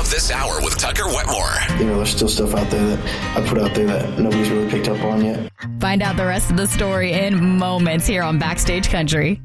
of this hour with Tucker Wetmore. You know, there's still stuff out there that I put out there that nobody's really picked up on yet. Find out the rest of the story in moments here on Backstage Country.